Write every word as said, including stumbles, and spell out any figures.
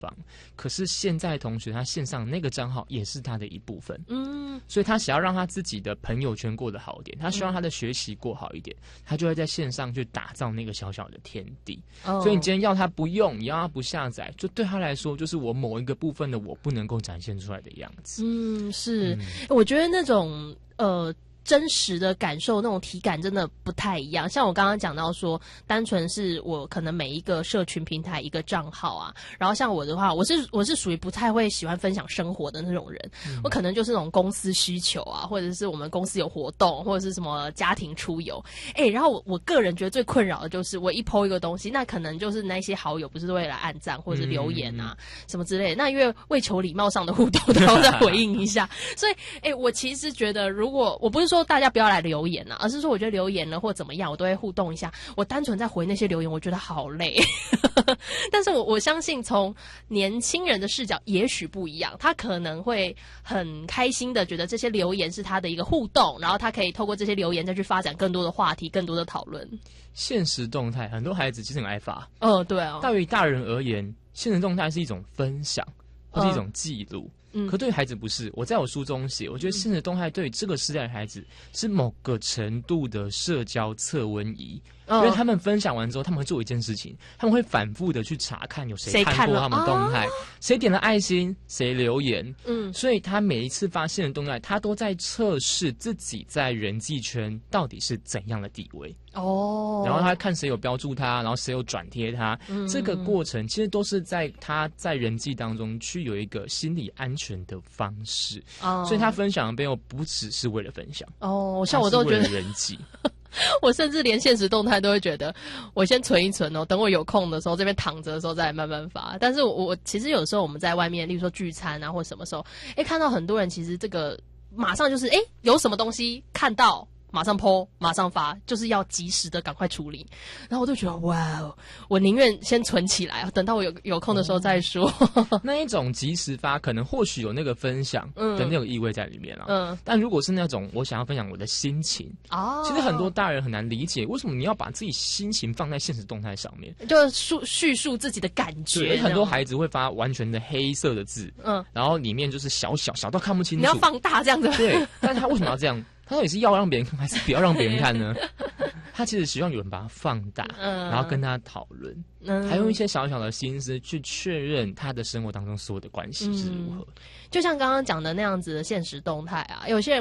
方。可是现在同学他线上那个账号也是他的一部分， 嗯， 所以他想要让他自己的朋友圈过得好一点，他希望他的学习过好一点，他就会在线上去打造那个小小的天地。 哦、 所以你今天要他不用，你要他不下载，就对他来说就是我某一个部分的我不能够展现出来的样子。 嗯，是， 嗯、 我觉得那种呃。真实的感受那种体感真的不太一样，像我刚刚讲到说单纯是我可能每一个社群平台一个账号啊，然后像我的话我是我是属于不太会喜欢分享生活的那种人、嗯、我可能就是那种公司需求啊，或者是我们公司有活动或者是什么家庭出游，哎，然后我我个人觉得最困扰的就是我一 po 一个东西，那可能就是那些好友不是为了按赞或者是留言啊、嗯、什么之类的，那因为为求礼貌上的互动都要再回应一下所以哎，我其实觉得如果我不是说大家不要来留言啊，而是说我觉得留言了或怎么样我都会互动一下，我单纯在回那些留言我觉得好累但是我我相信从年轻人的视角也许不一样，他可能会很开心的觉得这些留言是他的一个互动，然后他可以透过这些留言再去发展更多的话题更多的讨论。 现实动态很多孩子其实很爱发， 哦对啊， 对于大人而言现实动态是一种分享或是一种记录、嗯，可对于孩子不是。我在我书中写，我觉得现实动态对于这个时代的孩子是某个程度的社交测温仪、哦，因为他们分享完之后，他们会做一件事情，他们会反复的去查看有谁看过他们动态，谁、哦、点了爱心，谁留言，嗯，所以他每一次发现的动态，他都在测试自己在人际圈到底是怎样的地位。哦，然后他看谁有标注他，然后谁有转贴他、嗯，这个过程其实都是在他在人际当中去有一个心理安全的方式。哦，所以他分享的背后不只是为了分享。哦，像我都觉得人际。 我甚至连现实动态都会觉得，我先存一存哦，等我有空的时候，这边躺着的时候再来慢慢发。但是我我其实有时候我们在外面，例如说聚餐啊，或什么时候，哎，看到很多人其实这个马上就是哎有什么东西看到。马上 po 马上发，就是要及时的赶快处理。然后我就觉得哇哦，我宁愿先存起来，等到我有有空的时候再说。 哦、那一种及时发，可能或许有那个分享的那种意味在里面啦。嗯，但如果是那种我想要分享我的心情，哦，其实很多大人很难理解，为什么你要把自己心情放在现实动态上面， 就述叙述自己的感觉。 很多孩子会发完全的黑色的字，嗯，然后里面就是小小小到看不清楚， 你要放大这样子。 对，但是他为什么要这样？他到底是要让别人看还是不要让别人看呢？他其实希望有人把它放大、嗯、然后跟他讨论、嗯、还用一些小小的心思去确认他的生活当中所有的关系是如何、嗯、 就像刚刚讲的那样子的现实动态啊，有些人